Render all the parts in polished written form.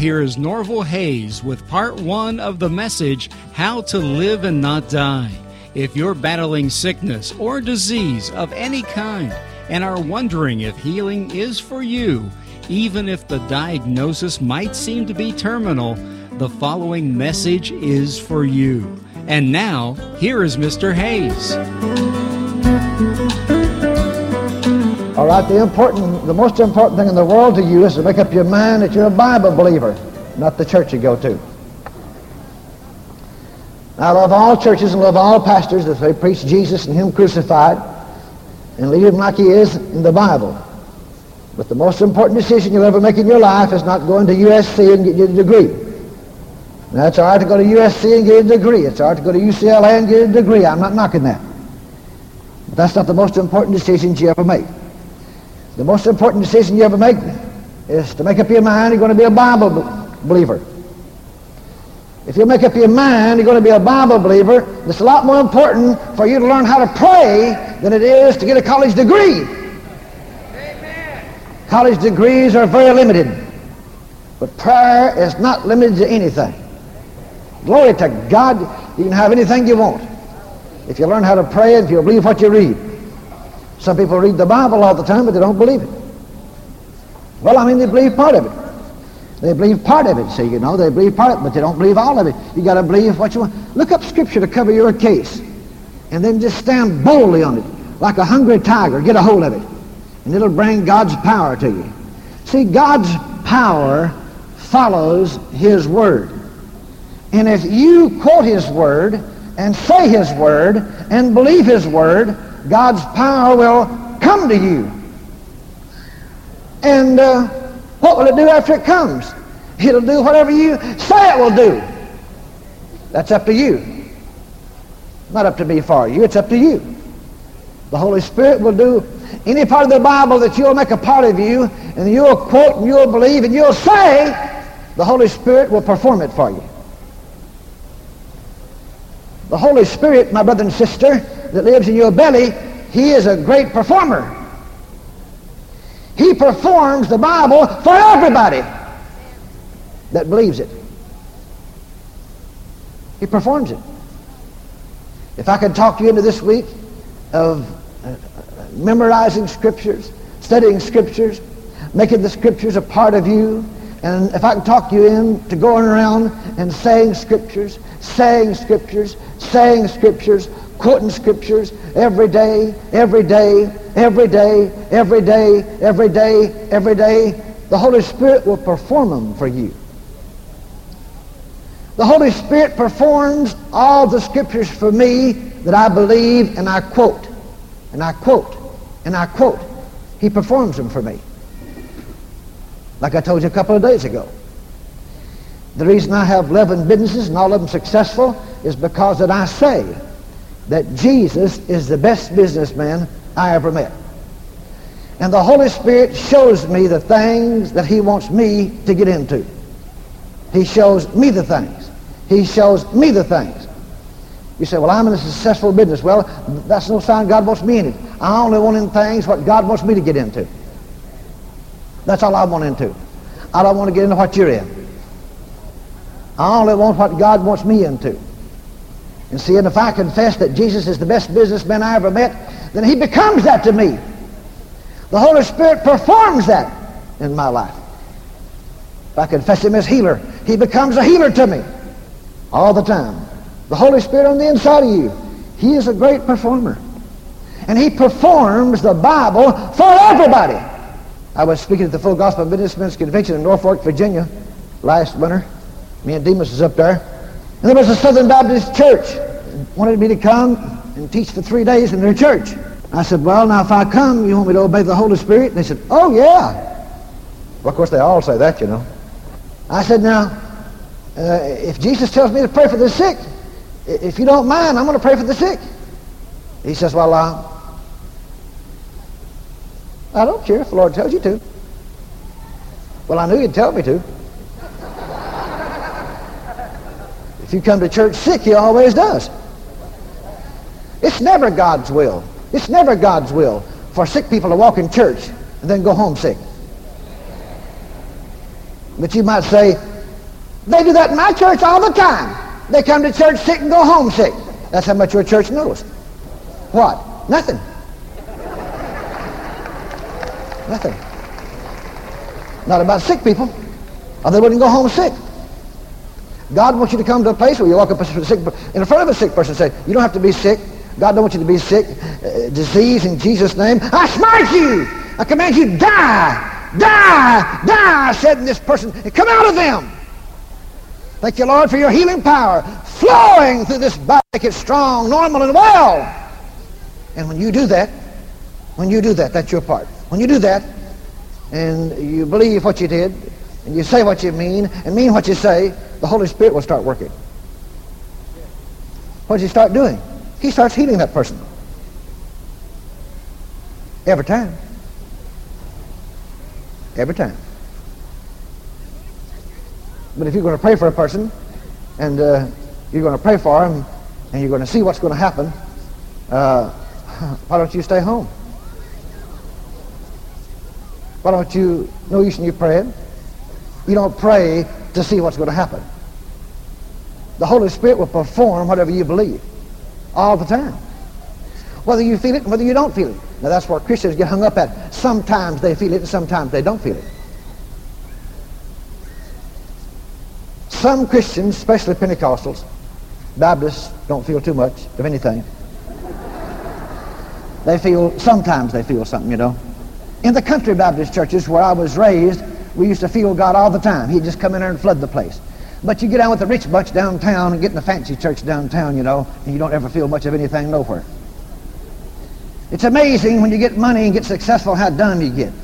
here is Norval Hayes with part 1 of the message, How to Live and Not Die. If you're battling sickness or disease of any kind and are wondering if healing is for you, even if the diagnosis might seem to be terminal, the following message is for you. And now, here is Mr. Hayes. All right, the most important thing in the world to you is to make up your mind that you're a Bible believer, not the church you go to. I love all churches and love all pastors if they preach Jesus and Him crucified and leave Him like He is in the Bible. But the most important decision you'll ever make in your life is not going to USC and get your degree. Now, it's all right to go to USC and get a degree. It's all right to go to UCLA and get a degree. I'm not knocking that. But that's not the most important decisions you ever make. The most important decision you ever make is to make up your mind you're going to be a Bible believer. If you make up your mind you're going to be a Bible believer, it's a lot more important for you to learn how to pray than it is to get a college degree. Amen. College degrees are very limited, but prayer is not limited to anything. Glory to God, you can have anything you want if you learn how to pray and if you believe what you read. Some people read the Bible all the time, but they don't believe it. Well, I mean, they believe part of it. They believe part of it, see, you know, they believe part of it, but they don't believe all of it. You got to believe what you want. Look up Scripture to cover your case, and then just stand boldly on it, like a hungry tiger. Get a hold of it, and it'll bring God's power to you. See, God's power follows His Word. And if you quote His Word, and say His Word, and believe His Word, God's power will come to you. And what will it do after it comes? It'll do whatever you say it will do. That's up to you. Not up to me for you, it's up to you. The Holy Spirit will do any part of the Bible that you'll make a part of you, and you'll quote and you'll believe and you'll say, the Holy Spirit will perform it for you. The Holy Spirit, my brother and sister, that lives in your belly, He is a great performer. He performs the Bible for everybody that believes it. He performs it. If I could talk you into this week of memorizing Scriptures, studying Scriptures, making the Scriptures a part of you, and if I can talk you into going around and saying Scriptures, quoting Scriptures every day, every day, every day, every day, every day, every day, the Holy Spirit will perform them for you. The Holy Spirit performs all the Scriptures for me that I believe and I quote, and I quote, and I quote. He performs them for me. Like I told you a couple of days ago. The reason I have 11 businesses and all of them successful is because that I say that Jesus is the best businessman I ever met. And the Holy Spirit shows me the things that He wants me to get into. He shows me the things. He shows me the things. You say, well, I'm in a successful business. Well, that's no sign God wants me in it. I only want in things what God wants me to get into. That's all I want into. I don't want to get into what you're in. I only want what God wants me into. And see, and if I confess that Jesus is the best businessman I ever met, then He becomes that to me. The Holy Spirit performs that in my life. If I confess Him as healer, He becomes a healer to me all the time. The Holy Spirit on the inside of you, He is a great performer. And He performs the Bible for everybody. I was speaking at the Full Gospel Businessmen's Convention in Norfolk, Virginia last winter. Me and Demas was up there. And there was a Southern Baptist church that wanted me to come and teach for 3 days in their church. I said, well, now if I come, you want me to obey the Holy Spirit? And they said, oh, yeah. Well, of course, they all say that, you know. I said, now, if Jesus tells me to pray for the sick, if you don't mind, I'm going to pray for the sick. He says, well, I don't care if the Lord tells you to. Well, I knew He'd tell me to. If you come to church sick, He always does. It's never God's will. It's never God's will for sick people to walk in church and then go home sick. But you might say, They do that in my church all the time. They come to church sick and go home sick. That's how much your church knows. What? Nothing. Nothing. Not about sick people, or they wouldn't go home sick. God wants you to come to a place where you walk up in front of a sick person and say, you don't have to be sick. God don't want you to be sick. Disease in Jesus' name. I smite you. I command you, die, die, die, said this person. Come out of them. Thank you, Lord, for your healing power flowing through this body. Make it strong, normal, and well. And when you do that, that's your part. When you do that, and you believe what you did, and you say what you mean, and mean what you say, the Holy Spirit will start working. What does he start doing? He starts healing that person. Every time. Every time. But if you're going to pray for a person, and you're going to pray for him, and you're going to see what's going to happen, why don't you stay home? Why don't you, no use in you praying? You don't pray to see what's going to happen. The Holy Spirit will perform whatever you believe all the time. Whether you feel it and whether you don't feel it. Now that's where Christians get hung up at. Sometimes they feel it and sometimes they don't feel it. Some Christians, especially Pentecostals, Baptists don't feel too much of anything. Sometimes they feel something, you know. In the country Baptist churches where I was raised, we used to feel God all the time. He'd just come in there and flood the place. But you get down with the rich bunch downtown and get in the fancy church downtown, you know, and you don't ever feel much of anything nowhere. It's amazing when you get money and get successful how dumb you get.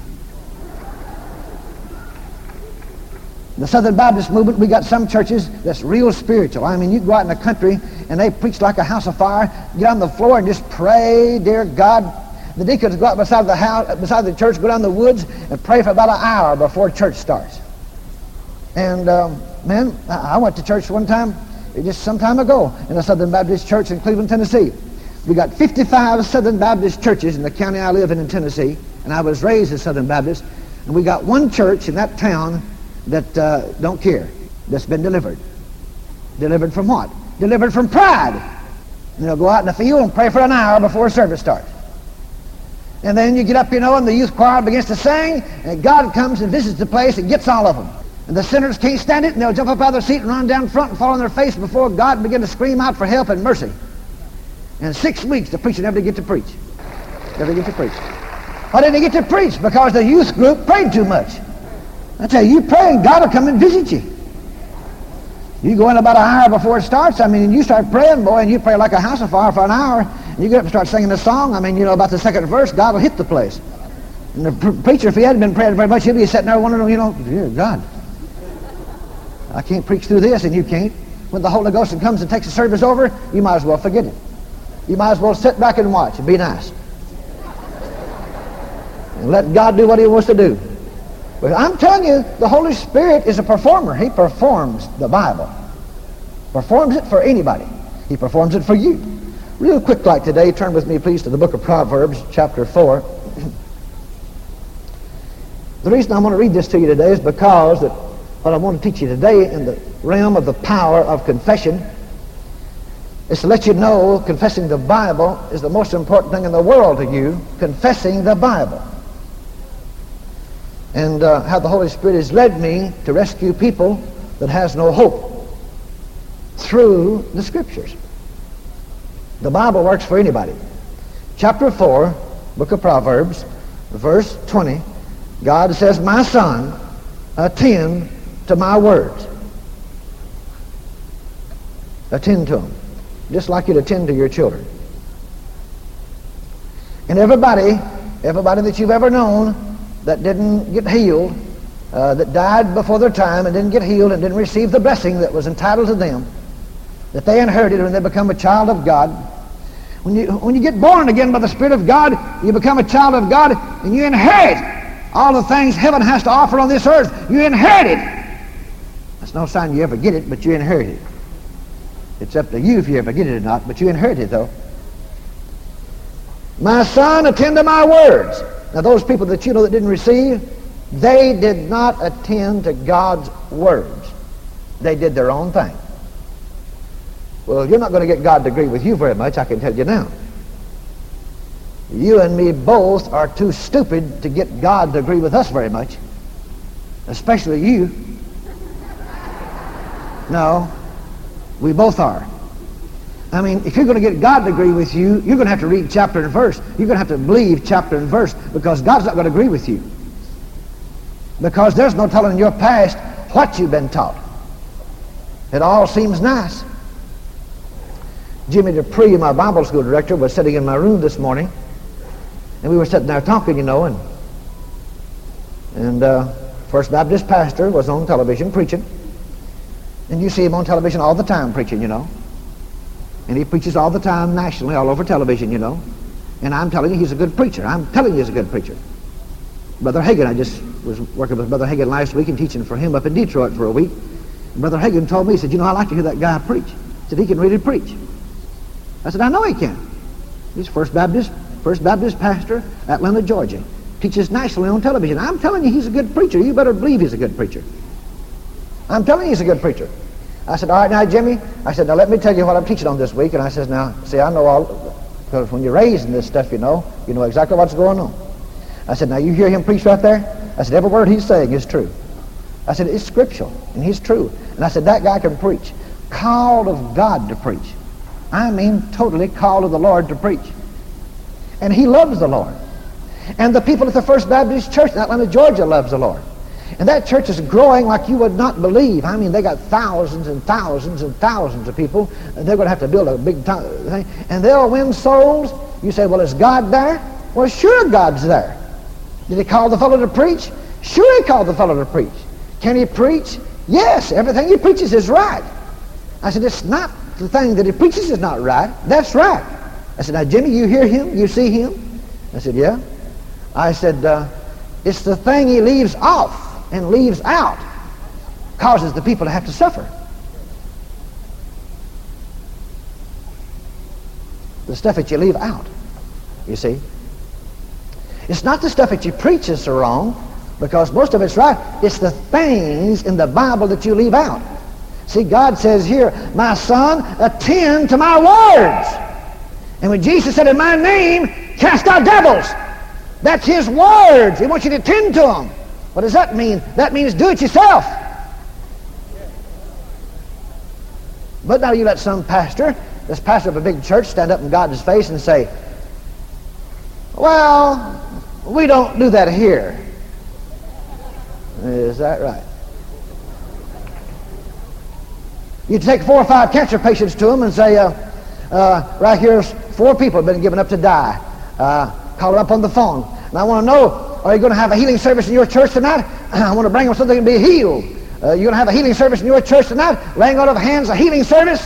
The Southern Baptist movement, we got some churches that's real spiritual. I mean, you go out in the country and they preach like a house of fire. Get on the floor and just pray, dear God. The deacons go out beside the house, beside the church, go down the woods and pray for about an hour before church starts. And man, I went to church one time, just some time ago, in a Southern Baptist church in Cleveland, Tennessee. We got 55 Southern Baptist churches in the county I live in Tennessee, and I was raised as Southern Baptist. And we got one church in that town that don't care, that's been delivered. Delivered from what? Delivered from pride. And they'll go out in the field and pray for an hour before service starts. And then you get up, you know, and the youth choir begins to sing, and God comes and visits the place and gets all of them. And the sinners can't stand it, and they'll jump up out of their seat and run down front and fall on their face before God and begin to scream out for help and mercy. And in 6 weeks, the preacher never did get to preach. Never get to preach. Why didn't he get to preach? Because the youth group prayed too much. I tell you, you pray and God will come and visit you. You go in about an hour before it starts, I mean, and you start praying, boy, and you pray like a house of fire for an hour, and you get up and start singing a song, I mean, you know, about the second verse, God will hit the place. And the preacher, if he hadn't been praying very much, he'd be sitting there wondering, you know, dear God, I can't preach through this, and you can't. When the Holy Ghost comes and takes the service over, you might as well forget it. You might as well sit back and watch and be nice. And let God do what he wants to do. But I'm telling you, the Holy Spirit is a performer. He performs the Bible. Performs it for anybody. He performs it for you. Real quick like today, turn with me please to the book of Proverbs, chapter 4. The reason I want to read this to you today is because that what I want to teach you today in the realm of the power of confession is to let you know confessing the Bible is the most important thing in the world to you, confessing the Bible. And how the Holy Spirit has led me to rescue people that has no hope through the Scriptures. The Bible works for anybody. Chapter 4, book of Proverbs, verse 20, God says, my son, attend to my words. Attend to them. Just like you'd attend to your children. And everybody that you've ever known that didn't get healed, that died before their time and didn't get healed and didn't receive the blessing that was entitled to them, that they inherited when they become a child of God. When you get born again by the Spirit of God, you become a child of God and you inherit all the things heaven has to offer on this earth. You inherit it. That's no sign you ever get it, but you inherit it. It's up to you if you ever get it or not, but you inherit it though. My son, attend to my words. Now those people that you know that didn't receive, they did not attend to God's words. They did their own thing. Well, you're not going to get God to agree with you very much, I can tell you now. You and me both are too stupid to get God to agree with us very much. Especially you. No, we both are. I mean, if you're going to get God to agree with you, you're going to have to read chapter and verse. You're going to have to believe chapter and verse, because God's not going to agree with you. Because there's no telling in your past what you've been taught. It all seems nice. Jimmy Dupree, my Bible school director, was sitting in my room this morning, and we were sitting there talking, you know, and First Baptist pastor was on television preaching, and you see him on television all the time preaching, you know, and he preaches all the time nationally, all over television, you know, and I'm telling you he's a good preacher. I'm telling you he's a good preacher. Brother Hagin, I just was working with Brother Hagin last week and teaching for him up in Detroit for a week. And Brother Hagin told me, he said, you know, I like to hear that guy preach. He said, he can really preach. I said, I know he can. He's First Baptist pastor, Atlanta, Georgia. Teaches nationally on television. I'm telling you he's a good preacher. You better believe he's a good preacher. I'm telling you he's a good preacher. I said, all right, now, Jimmy, I said, now let me tell you what I'm teaching on this week. And I says, now, see, I know all, because when you're raised in this stuff, you know exactly what's going on. I said, now, you hear him preach right there? I said, every word he's saying is true. I said, it's scriptural, and he's true. And I said, that guy can preach. Called of God to preach. I mean, totally called of the Lord to preach. And he loves the Lord. And the people at the First Baptist Church in Atlanta, Georgia loves the Lord. And that church is growing like you would not believe. I mean, they got thousands and thousands and thousands of people, and they're going to have to build a big thing, and they'll win souls. You say, well, is God there? Well, sure God's there. Did he call the fellow to preach? Sure he called the fellow to preach. Can he preach? Yes, everything he preaches is right. I said, it's not the thing that he preaches is not right. That's right. I said, now, Jimmy, you hear him? You see him? I said, yeah. I said, it's the thing he leaves off and leaves out causes the people to have to suffer. The stuff that you leave out, you see. It's not the stuff that you preach that's wrong, because most of it's right. It's the things in the Bible that you leave out. See, God says here, my son, attend to my words. And when Jesus said, in my name, cast out devils, that's his words. He wants you to attend to them. What does that mean? That means do it yourself. But now you let some pastor, this pastor of a big church, stand up in God's face and say, well, we don't do that here. Is that right? You take 4 or 5 cancer patients to them and say, right here's 4 people have been given up to die. Call them up on the phone. And I want to know, are you going to have a healing service in your church tonight? I want to bring them something to be healed. You're going to have a healing service in your church tonight? Laying out of hands, a healing service?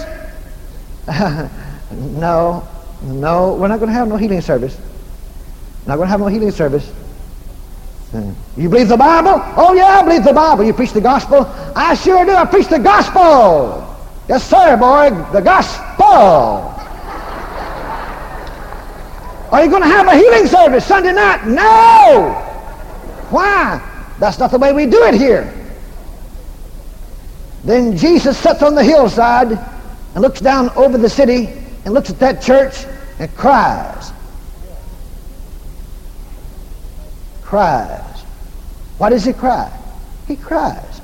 No, we're not going to have no healing service. Not going to have no healing service. You believe the Bible? Oh yeah, I believe the Bible. You preach the gospel? I sure do. I preach the gospel. Yes sir, boy, the gospel. Are you going to have a healing service Sunday night? No! Why? That's not the way we do it here. Then Jesus sits on the hillside and looks down over the city and looks at that church and cries. Cries. Why does he cry? He cries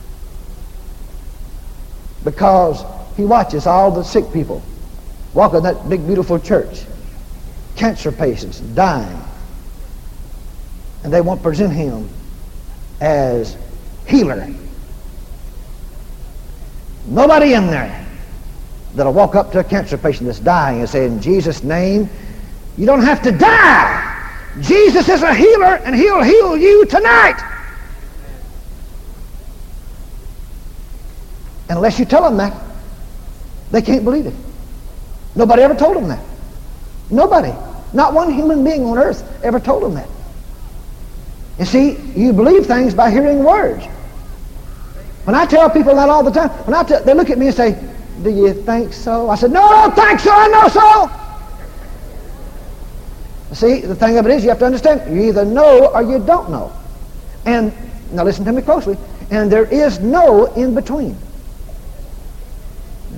because he watches all the sick people walk in that big beautiful church. Cancer patients dying, and they won't present him as healer. Nobody in there that'll walk up to a cancer patient that's dying and say, in Jesus' name, you don't have to die. Jesus is a healer, and he'll heal you tonight. Unless you tell them that, they can't believe it. Nobody ever told them that. Nobody. Not one human being on earth ever told them that. You see, you believe things by hearing words. When I tell people that all the time, they look at me and say, do you think so? I said, no, I don't think so, I know so. See, the thing of it is, you have to understand, you either know or you don't know. And, now listen to me closely, and there is no in between.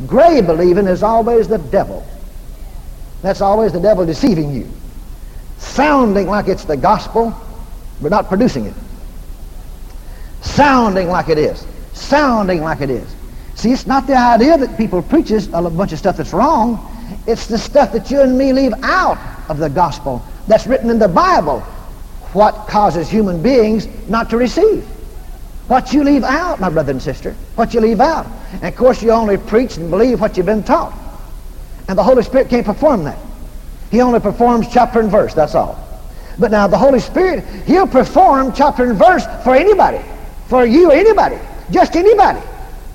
Gray believing is always the devil. That's always the devil deceiving you, sounding like it's the gospel, but not producing it. Sounding like it is. Sounding like it is. See, it's not the idea that people preaches a bunch of stuff that's wrong. It's the stuff that you and me leave out of the gospel that's written in the Bible. What causes human beings not to receive? What you leave out, my brother and sister. What you leave out. And of course you only preach and believe what you've been taught. And the Holy Spirit can't perform that. He only performs chapter and verse, that's all. But now the Holy Spirit, he'll perform chapter and verse for anybody. For you, anybody. Just anybody.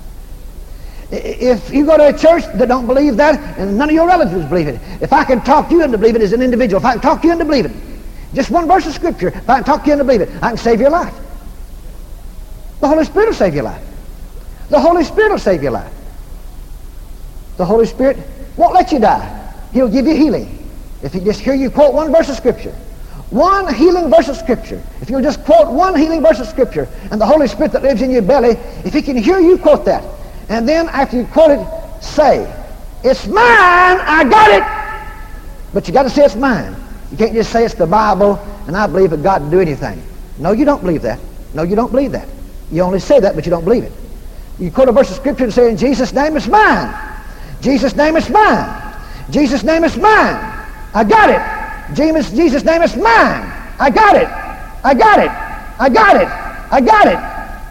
If you go to a church that don't believe that, and none of your relatives believe it, if I can talk you into believe it as an individual, if I can talk you into believe it, just one verse of Scripture, if I can talk you into believe it, I can save your life. The Holy Spirit will save your life. The Holy Spirit will save your life. The Holy Spirit won't let you die. He'll give you healing. If you just hear you quote one verse of Scripture, one healing verse of Scripture, if you'll just quote one healing verse of Scripture, and the Holy Spirit that lives in your belly, if he can hear you quote that, and then after you quote it, say, it's mine, I got it. But you got to say it's mine. You can't just say it's the Bible, and I believe that God can do anything. No, you don't believe that. No, you don't believe that. You only say that, but you don't believe it. You quote a verse of Scripture and say, in Jesus' name it's mine. Jesus' name is mine. Jesus' name is mine. I got it. Jesus' name is mine. I got it. I got it. I got it. I got it.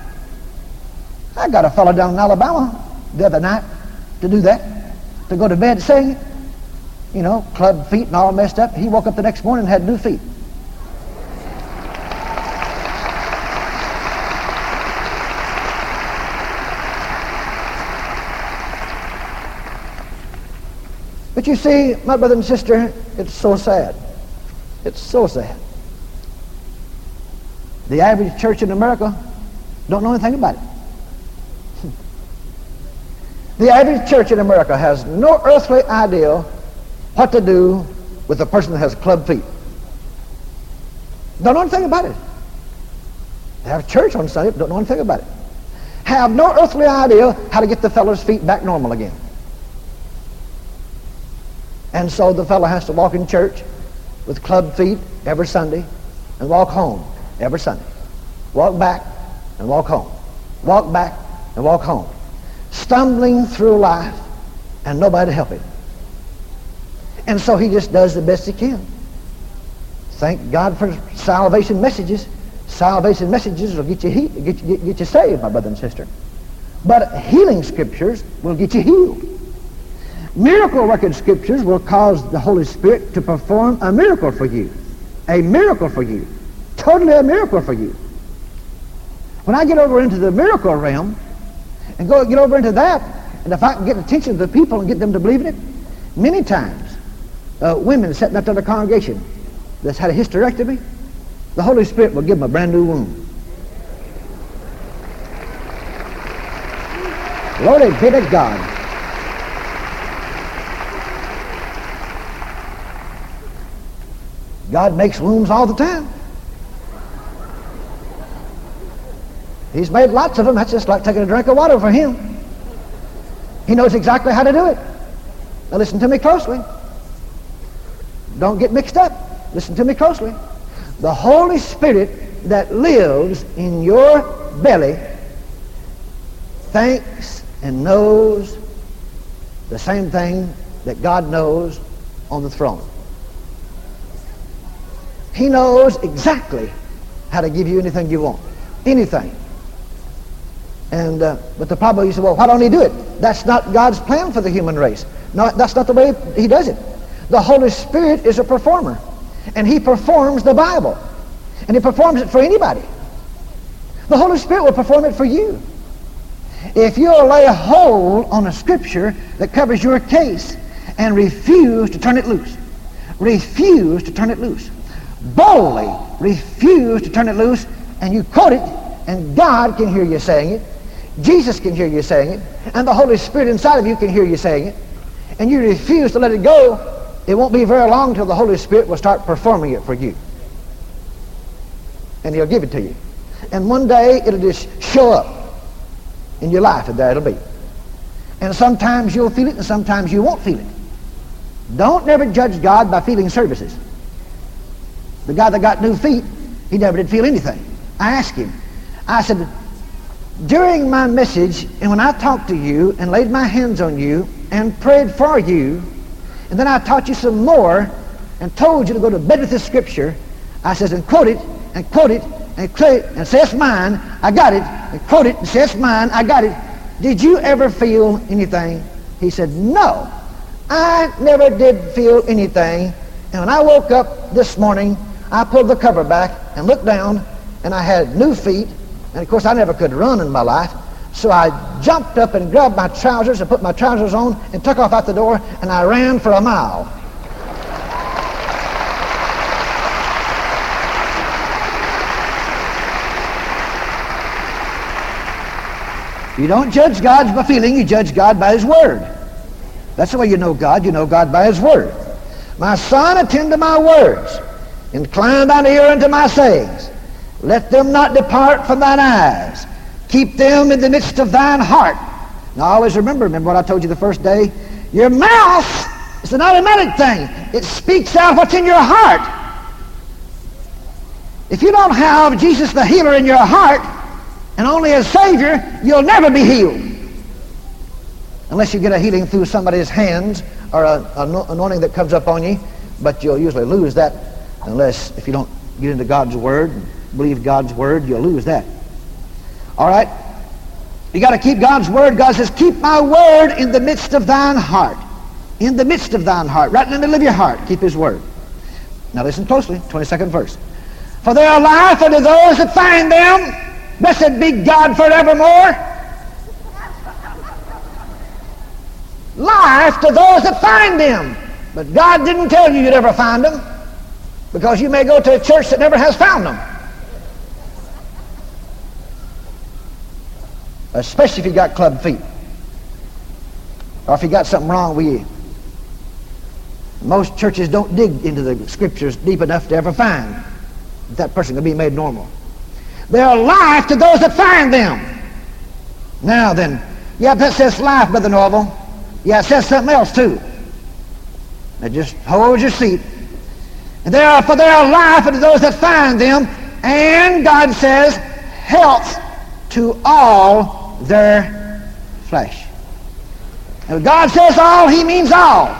I got a fellow down in Alabama the other night to do that, to go to bed saying, you know, club feet and all messed up. He woke up the next morning and had new feet. But you see, my brother and sister, it's so sad. It's so sad. The average church in America don't know anything about it. The average church in America has no earthly idea what to do with a person that has club feet. Don't know anything about it. They have church on Sunday, but don't know anything about it. Have no earthly idea how to get the fellow's feet back normal again. And so the fellow has to walk in church with club feet every Sunday and walk home every Sunday. Walk back and walk home. Walk back and walk home. Stumbling through life and nobody to help him. And so he just does the best he can. Thank God for salvation messages. Salvation messages will get you saved, my brother and sister. But healing scriptures will get you healed. Miracle working scriptures will cause the Holy Spirit to perform a miracle for you. A miracle for you. Totally a miracle for you. When I get over into the miracle realm and get over into that, and if I can get the attention of the people and get them to believe in it, many times women sitting up to the congregation that's had a hysterectomy, the Holy Spirit will give them a brand new womb. Glory be to God. God makes wombs all the time. He's made lots of them. That's just like taking a drink of water for him. He knows exactly how to do it. Now listen to me closely. Don't get mixed up. Listen to me closely. The Holy Spirit that lives in your belly thinks and knows the same thing that God knows on the throne. He knows exactly how to give you anything you want. Anything. And but the problem, you say, well, why don't he do it? That's not God's plan for the human race. No, that's not the way he does it. The Holy Spirit is a performer. And he performs the Bible. And he performs it for anybody. The Holy Spirit will perform it for you. If you'll lay a hold on a scripture that covers your case and refuse to turn it loose. Refuse to turn it loose. Boldly refuse to turn it loose, and you quote it, and God can hear you saying it. Jesus can hear you saying it, and the Holy Spirit inside of you can hear you saying it, and you refuse to let it go, it won't be very long till the Holy Spirit will start performing it for you. And he'll give it to you. And one day it'll just show up in your life, and there it'll be. And sometimes you'll feel it and sometimes you won't feel it. Don't never judge God by feeling services. The guy that got new feet, he never did feel anything. I asked him, I said, during my message and when I talked to you and laid my hands on you and prayed for you, and then I taught you some more and told you to go to bed with this scripture, I says, and quote it, and quote it, and quote it, and say it's mine, I got it, and quote it, and say it's mine, I got it. Did you ever feel anything? He said, no, I never did feel anything. And when I woke up this morning, I pulled the cover back and looked down, and I had new feet. And of course, I never could run in my life. So I jumped up and grabbed my trousers and put my trousers on and took off out the door, and I ran for a mile. You don't judge God by feeling, you judge God by His Word. That's the way you know God. You know God by His Word. My son, attend to my words. Incline thine ear unto my sayings. Let them not depart from thine eyes. Keep them in the midst of thine heart. Now always remember what I told you the first day. Your mouth is an automatic thing. It speaks out what's in your heart. If you don't have Jesus the healer in your heart, and only as Savior, you'll never be healed. Unless you get a healing through somebody's hands or an anointing that comes up on you, but you'll usually lose that unless, if you don't get into God's Word and believe God's Word, you'll lose that. All right? You got to keep God's Word. God says, keep my Word in the midst of thine heart. In the midst of thine heart. Right in the middle of your heart. Keep His Word. Now listen closely. 22nd verse. For they are life unto those that find them. Blessed be God forevermore. Life to those that find them. But God didn't tell you you'd ever find them, because you may go to a church that never has found them. Especially if you got club feet, or if you got something wrong with you. Most churches don't dig into the scriptures deep enough to ever find that person can be made normal. They are life to those that find them. Now then, yeah, that says life, Brother Norval. Yeah, it says something else too. Now just hold your seat. And for they are life unto those that find them, and God says, health to all their flesh. And when God says all, He means all.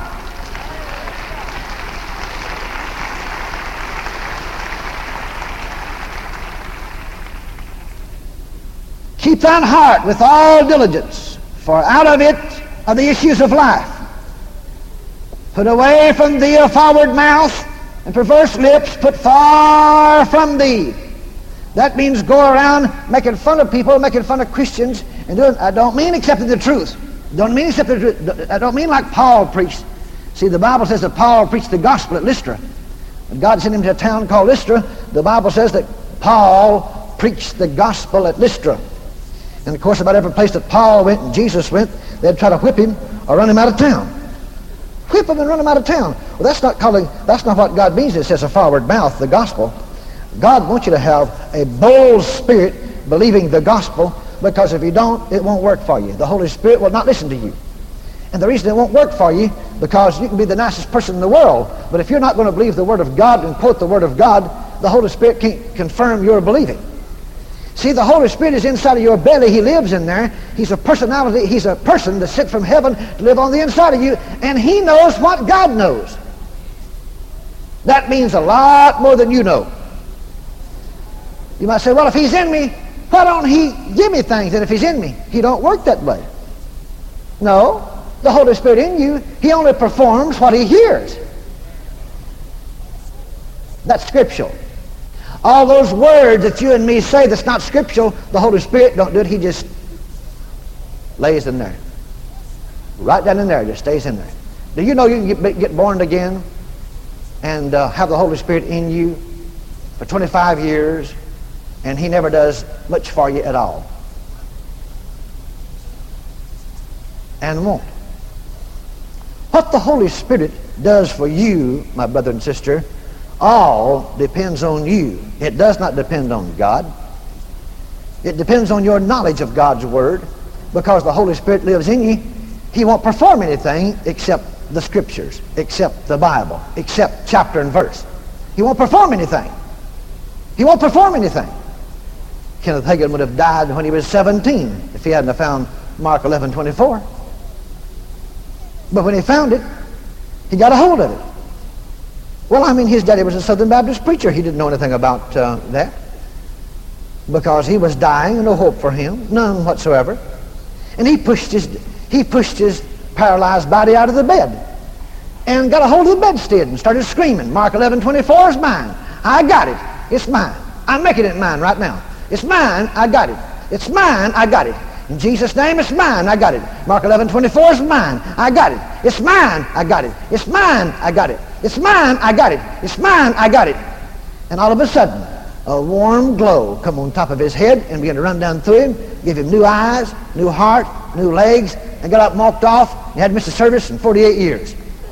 Keep thine heart with all diligence, for out of it are the issues of life. Put away from thee a forward mouth, and perverse lips put far from thee. That means go around making fun of people, making fun of Christians, and I don't mean accepting the truth. I don't mean like Paul preached. See, the Bible says that Paul preached the gospel at Lystra. When God sent him to a town called Lystra, the Bible says that Paul preached the gospel at Lystra. And of course, about every place that Paul went and Jesus went, they'd try to whip him or run him out of town. Whip him and run him out of town. Well, that's not what God means. It says a forward mouth, the gospel. God wants you to have a bold spirit believing the gospel, because if you don't, it won't work for you. The Holy Spirit will not listen to you. And the reason it won't work for you, because you can be the nicest person in the world, but if you're not going to believe the Word of God and quote the Word of God, the Holy Spirit can't confirm your believing. See, the Holy Spirit is inside of your belly. He lives in there. He's a personality. He's a person that's sent from heaven to live on the inside of you, and He knows what God knows. That means a lot more than you know. You might say, well, if He's in me, why don't He give me things? And if He's in me, He don't work that way. No, the Holy Spirit in you, He only performs what He hears. That's scriptural. All those words that you and me say that's not scriptural, the Holy Spirit don't do it. He just lays in there. Right down in there, just stays in there. Do you know you can get born again and have the Holy Spirit in you for 25 years, and He never does much for you at all? And won't. What the Holy Spirit does for you, my brother and sister, all depends on you. It does not depend on God. It depends on your knowledge of God's Word, because the Holy Spirit lives in you, He won't perform anything except the Scriptures, except the Bible, except chapter and verse. He won't perform anything. He won't perform anything. Kenneth Hagin would have died when he was 17 if he hadn't have found Mark 11:24. But when he found it, he got a hold of it. Well, I mean, his daddy was a Southern Baptist preacher. He didn't know anything about that, because he was dying and no hope for him, none whatsoever. And he pushed his paralyzed body out of the bed and got a hold of the bedstead and started screaming, Mark 11:24 is mine. I got it. It's mine. I'm making it mine right now. It's mine. I got it. It's mine. I got it. In Jesus' name, it's mine. I got it. Mark 11:24 is mine. I got it. It's mine. I got it. It's mine. I got it. It's mine. I got it. It's mine. I got it. And all of a sudden, a warm glow come on top of his head and began to run down through him, give him new eyes, new heart, new legs, and got up and walked off. He hadn't missed a service in 48 years.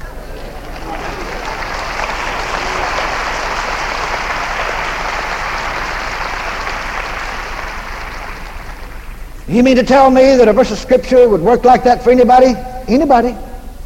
You mean to tell me that a verse of Scripture would work like that for anybody? Anybody?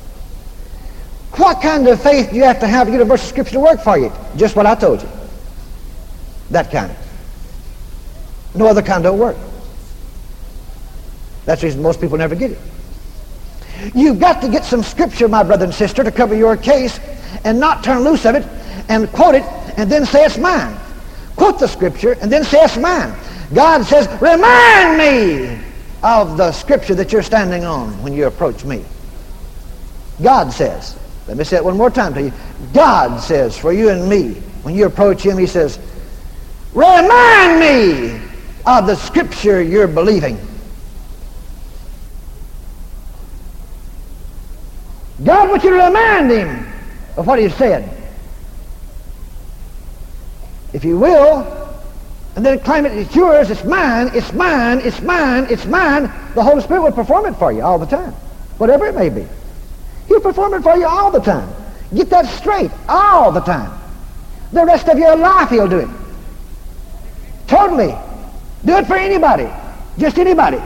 What kind of faith do you have to get a verse of Scripture to work for you? Just what I told you. That kind. No other kind don't work. That's the reason most people never get it. You've got to get some Scripture, my brother and sister, to cover your case and not turn loose of it and quote it and then say it's mine. Quote the Scripture and then say it's mine. God says, remind me of the Scripture that you're standing on when you approach me. God says, let me say it one more time to you. God says for you and me, when you approach him, he says, remind me of the Scripture you're believing. God wants you to remind him of what he said. If you will, and then claim it, it's yours, it's mine, it's mine, it's mine, it's mine, the Holy Spirit will perform it for you all the time, whatever it may be. He'll perform it for you all the time. Get that straight all the time. The rest of your life he'll do it. Totally. Do it for anybody. Just anybody.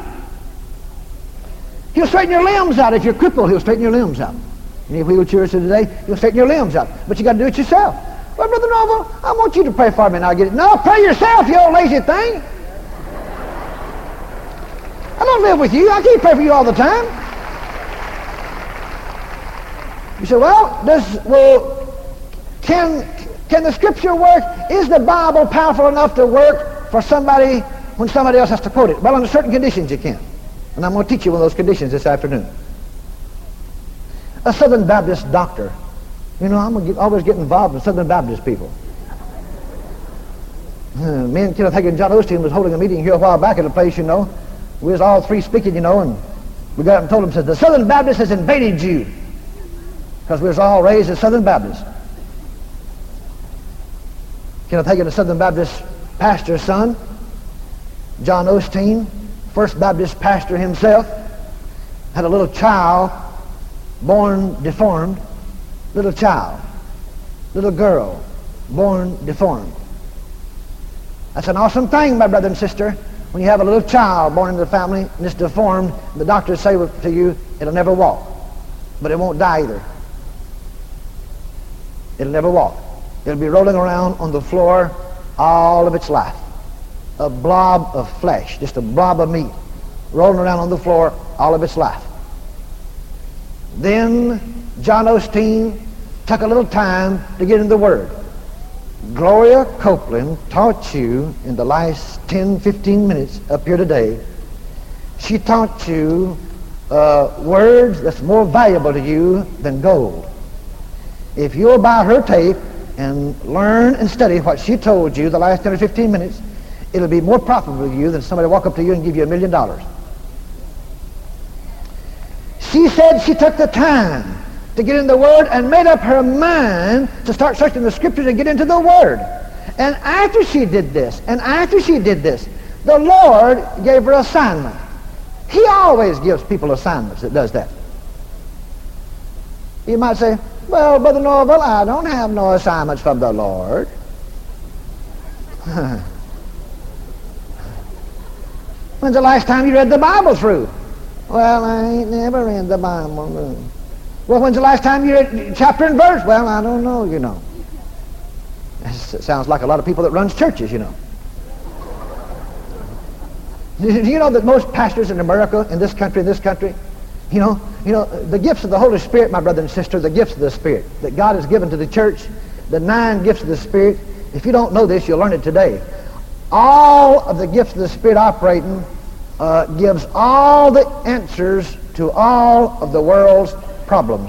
He'll straighten your limbs out. If you're crippled, he'll straighten your limbs out. Any wheelchairs today, he'll straighten your limbs out. But you got to do it yourself. Well, Brother Norval, I want you to pray for me and I'll get it. No, pray yourself, you old lazy thing. I don't live with you. I can't pray for you all the time. You say, can the Scripture work? Is the Bible powerful enough to work for somebody when somebody else has to quote it? Well, under certain conditions you can. And I'm going to teach you one of those conditions this afternoon. A Southern Baptist doctor. You know, I'm always get involved with Southern Baptist people. Me and Kenneth Hagin and John Osteen was holding a meeting here a while back at a place, you know. We was all three speaking, you know, and we got up and told them, said, the Southern Baptist has invaded you. Because we was all raised as Southern Baptists. Kenneth Hagin, a Southern Baptist pastor's son. John Osteen, First Baptist pastor himself, had a little child born deformed. Little child, little girl, born deformed. That's an awesome thing, my brother and sister, when you have a little child born into the family and it's deformed, the doctors say to you, it'll never walk, but it won't die either. It'll never walk. It'll be rolling around on the floor all of its life. A blob of flesh, just a blob of meat, rolling around on the floor all of its life. Then John Osteen took a little time to get in the Word. Gloria Copeland taught you in the last 10-15 minutes up here today. She taught you words that's more valuable to you than gold. If you'll buy her tape and learn and study what she told you the last 10 or 15 minutes, it'll be more profitable to you than somebody walk up to you and give you $1 million. She said she took the time to get in the Word and made up her mind to start searching the Scriptures and get into the Word. And after she did this, the Lord gave her assignment. He always gives people assignments that does that. You might say, well, Brother Norval, I don't have no assignments from the Lord. When's the last time you read the Bible through? Well, I ain't never read the Bible. No. Well, when's the last time you read chapter and verse? Well, I don't know, you know. It sounds like a lot of people that runs churches, you know. Do you know that most pastors in America, in this country, you know, the gifts of the Holy Spirit, my brother and sister, the gifts of the Spirit that God has given to the church, the 9 gifts of the Spirit, if you don't know this, you'll learn it today. All of the gifts of the Spirit operating gives all the answers to all of the world's problems.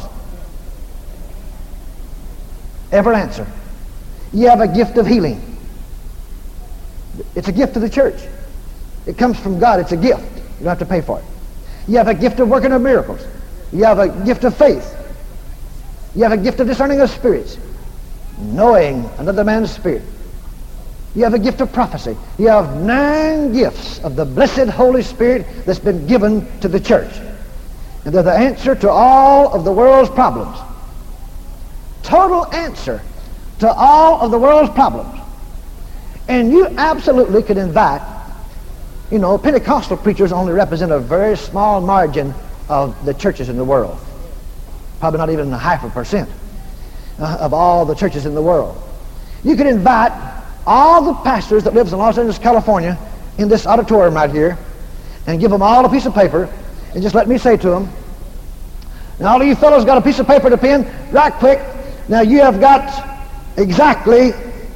Every answer. You have a gift of healing. It's a gift to the church. It comes from God. It's a gift. You don't have to pay for it. You have a gift of working of miracles. You have a gift of faith. You have a gift of discerning of spirits, knowing another man's spirit. You have a gift of prophecy. You have 9 gifts of the blessed Holy Spirit that's been given to the church. And they're the answer to all of the world's problems. Total answer to all of the world's problems. And you absolutely could invite, you know, Pentecostal preachers only represent a very small margin of the churches in the world. Probably not even 0.5% of all the churches in the world. You could invite all the pastors that lives in Los Angeles, California, in this auditorium right here, and give them all a piece of paper, and just let me say to them, now all of you fellows got a piece of paper and a pen, right quick. Now you have got exactly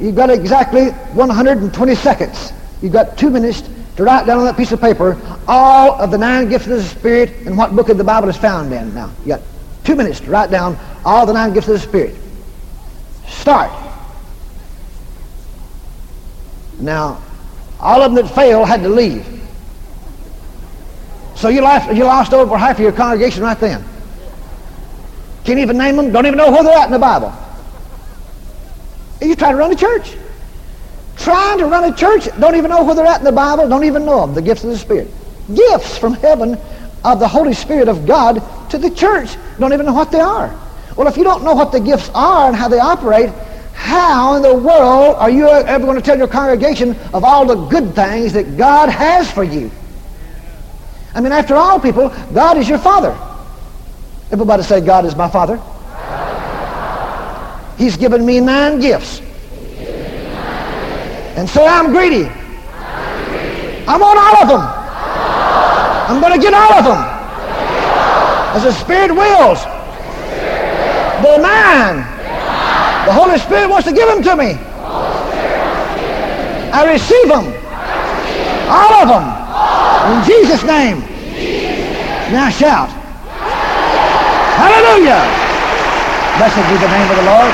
120 seconds. You've got 2 minutes to write down on that piece of paper all of the 9 gifts of the Spirit and what book of the Bible is found in. Now, you got 2 minutes to write down all the 9 gifts of the Spirit. Start. Now, all of them that failed had to leave. So you lost over half of your congregation right then. Can't even name them, don't even know where they're at in the Bible. You trying to run a church. Trying to run a church, don't even know where they're at in the Bible, don't even know them, the gifts of the Spirit. Gifts from heaven of the Holy Spirit of God to the church, don't even know what they are. Well, if you don't know what the gifts are and how they operate, how in the world are you ever going to tell your congregation of all the good things that God has for you? I mean, after all, people, God is your Father. Everybody say, God is my Father. He's given me 9 gifts. And say, I'm greedy. I want all of them. I'm going to get all of them. As the Spirit wills. They're mine. The Holy Spirit wants to give them to me. I receive them. All of them. In Jesus' name. Now shout. Hallelujah. Blessed be the name of the Lord.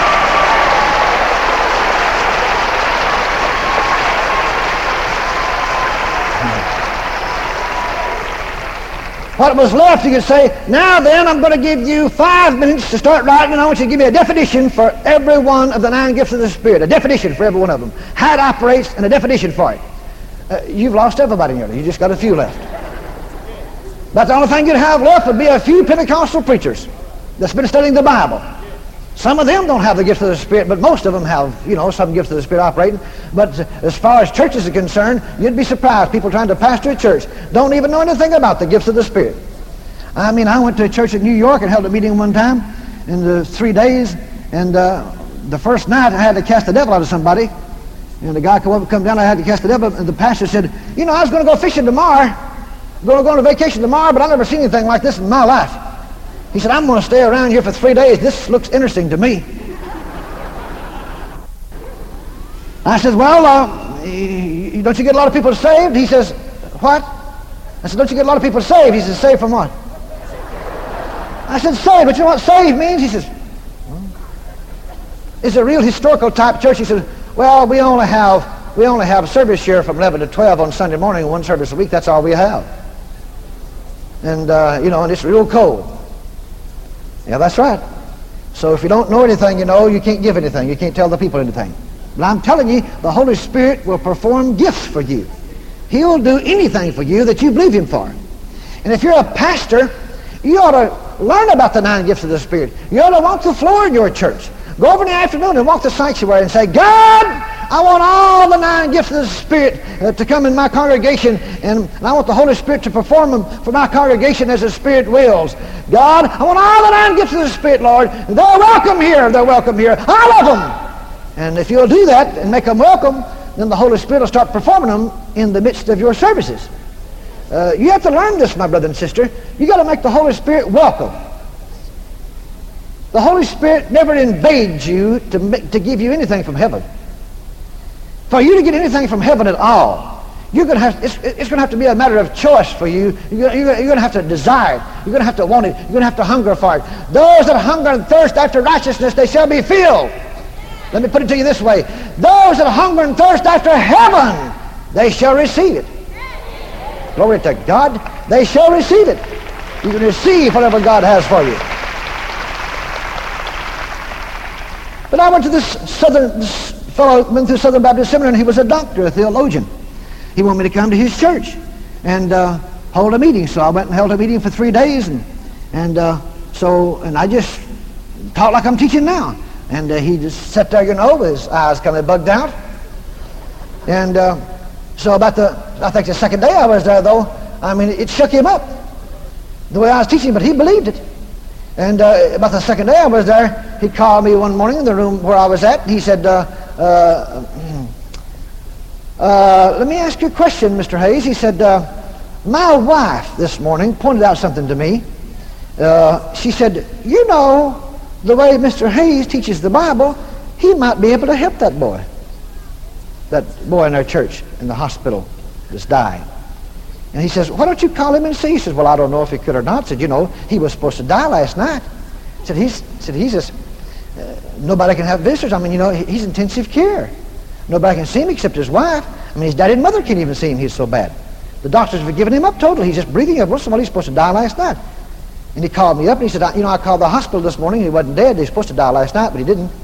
What was left, you could say, now then, I'm going to give you 5 minutes to start writing, and I want you to give me a definition for every one of the 9 gifts of the Spirit. A definition for every one of them. How it operates and a definition for it. You've lost everybody nearly. You just got a few left. But the only thing you'd have left would be a few Pentecostal preachers that's been studying the Bible. Some of them don't have the gifts of the Spirit, but most of them have, you know, some gifts of the Spirit operating. But as far as churches are concerned, you'd be surprised. People trying to pastor a church don't even know anything about the gifts of the Spirit. I mean, I went to a church in New York and held a meeting one time in the 3 days, and the first night I had to cast the devil out of somebody. And the guy come down, I had to cast the devil, and the pastor said, you know, I was going to go fishing tomorrow. I'm going to go on a vacation tomorrow, but I've never seen anything like this in my life. He said, I'm going to stay around here for 3 days. This looks interesting to me. I said, well, don't you get a lot of people saved? He says, what? I said, don't you get a lot of people saved? He says, saved from what? I said, saved, but you know what saved means? He says, well, it's a real historical type church. He said, well, we only have service here from 11 to 12 on Sunday morning, 1 service a week. That's all we have. And, you know, and it's real cold. Yeah, that's right. So if you don't know anything, you know, you can't give anything. You can't tell the people anything. But I'm telling you, the Holy Spirit will perform gifts for you. He'll do anything for you that you believe Him for. And if you're a pastor, you ought to learn about the 9 gifts of the Spirit. You ought to walk the floor in your church. Go over in the afternoon and walk the sanctuary and say, God, I want all the 9 gifts of the Spirit to come in my congregation, and I want the Holy Spirit to perform them for my congregation as the Spirit wills. God, I want all the 9 gifts of the Spirit, Lord. They're welcome here. They're welcome here. I love them. And if you'll do that and make them welcome, then the Holy Spirit will start performing them in the midst of your services. You have to learn this, my brother and sister. You got to make the Holy Spirit welcome. The Holy Spirit never invades you to give you anything from heaven. For you to get anything from heaven at all, you're going to have, it's going to have to be a matter of choice for you. You're going to have to desire it. You're going to have to want it. You're going to have to hunger for it. Those that hunger and thirst after righteousness, they shall be filled. Let me put it to you this way. Those that hunger and thirst after heaven, they shall receive it. Glory to God. They shall receive it. You can receive whatever God has for you. But I went to this fellow went through Southern Baptist Seminary, and he was a doctor, a theologian. He wanted me to come to his church and hold a meeting. So I went and held a meeting for 3 days, and I just taught like I'm teaching now. And he just sat there, with his eyes kind of bugged out. And so I think the second day I was there, though, I mean, it shook him up the way I was teaching, but he believed it. And about the second day I was there, he called me one morning in the room where I was at, and he said, let me ask you a question, Mr. Hayes. He said, my wife this morning pointed out something to me. She said, you know, the way Mr. Hayes teaches the Bible, he might be able to help that boy in our church in the hospital that's dying. And he says, why don't you call him and see? He says, well, I don't know if he could or not. I said, you know, he was supposed to die last night. He's just, nobody can have visitors. I mean, you know, he's intensive care. Nobody can see him except his wife. I mean, his daddy and mother can't even see him. He's so bad. The doctors have given him up totally. He's just breathing up. Once in a while, he's supposed to die last night. And he called me up and he said, you know, I called the hospital this morning. He wasn't dead. He was supposed to die last night, but he didn't.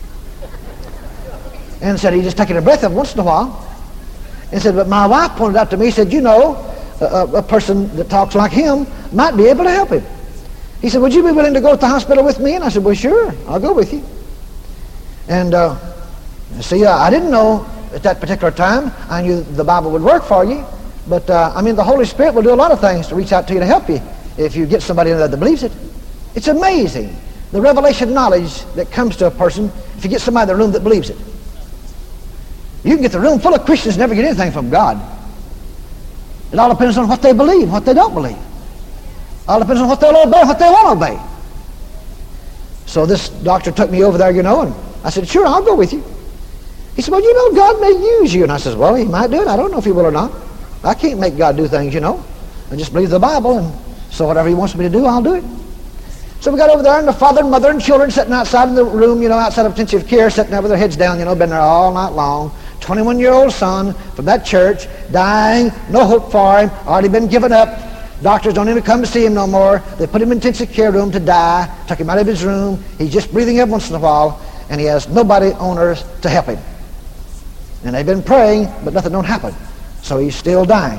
And said he's just taking a breath every once in a while. And said, but my wife pointed out to me, said, you know, a person that talks like him might be able to help him. He said, would you be willing to go to the hospital with me? And I said, well, sure, I'll go with you. And see, I didn't know at that particular time. I knew the Bible would work for you. But, I mean, the Holy Spirit will do a lot of things to reach out to you to help you if you get somebody in there that believes it. It's amazing, the revelation knowledge that comes to a person if you get somebody in the room that believes it. You can get the room full of Christians and never get anything from God. It all depends on what they believe, what they don't believe. It all depends on what they'll obey, what they won't obey. So this doctor took me over there, you know, and I said, sure, I'll go with you. He said, well, you know, God may use you. And I said, well, he might do it. I don't know if he will or not. I can't make God do things, you know. I just believe the Bible, and so whatever he wants me to do, I'll do it. So we got over there, and the father and mother and children sitting outside in the room, you know, outside of intensive care, sitting there with their heads down, you know, been there all night long. 21-year-old son from that church, dying, no hope for him, already been given up. Doctors don't even come to see him no more. They put him in intensive care room to die, took him out of his room. He's just breathing up once in a while, and he has nobody on earth to help him. And they've been praying, but nothing don't happen. So he's still dying.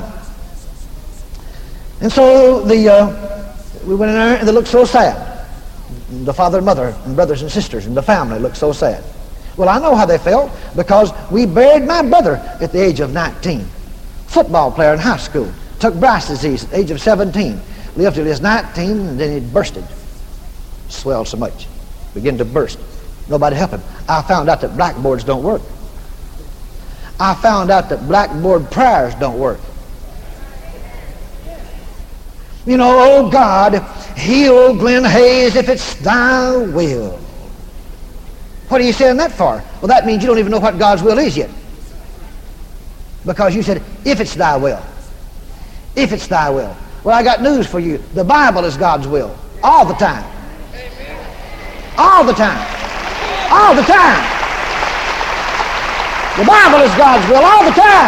And so we went in there, and they looked so sad. The father and mother and brothers and sisters and the family looked so sad. Well, I know how they felt, because we buried my brother at the age of 19. Football player in high school. Took Bryce disease at the age of 17. Lived till he was 19, and then he bursted. Swelled so much. Began to burst. Nobody helped him. I found out that blackboards don't work. I found out that blackboard prayers don't work. You know, oh God, heal Glenn Hayes if it's thy will. What are you saying that for? Well, that means you don't even know what God's will is yet. Because you said, if it's thy will. If it's thy will. Well, I got news for you. The Bible is God's will. All the time. All the time. All the time. The Bible is God's will all the time.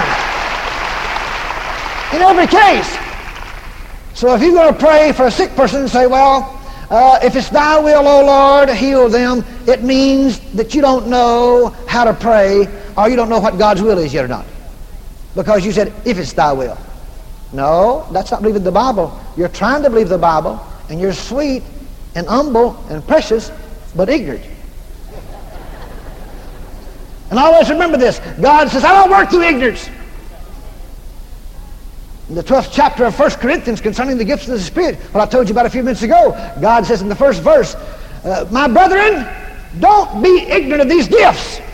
In every case. So if you're going to pray for a sick person and say, well, if it's thy will, O Lord, heal them, it means that you don't know how to pray, or you don't know what God's will is yet or not. Because you said, if it's thy will. No, that's not believing the Bible. You're trying to believe the Bible, and you're sweet and humble and precious, but ignorant. And always remember this. God says, I don't work through ignorance. In the 12th chapter of 1 Corinthians concerning the gifts of the Spirit, what I told you about a few minutes ago, God says in the first verse, my brethren, don't be ignorant of these gifts.